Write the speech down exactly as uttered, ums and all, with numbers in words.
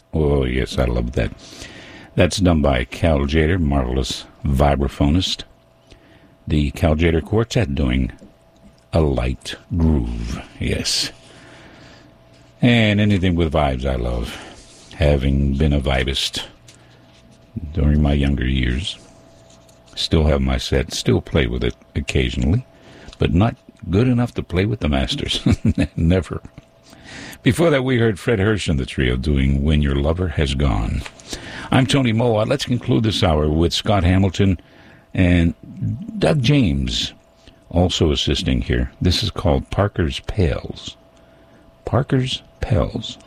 Oh, yes, I love that. That's done by Cal Tjader, marvelous vibraphonist. The Cal Tjader Quartet doing A Light Groove, yes. And anything with vibes I love, having been a vibist during my younger years. Still have my set, still play with it occasionally, but not good enough to play with the masters. Never. Before that, we heard Fred Hirsch and the trio doing When Your Lover Has Gone. I'm Tony Moa. Let's conclude this hour with Scott Hamilton and Doug James also assisting here. This is called Parker's Pals. Parker's Pals.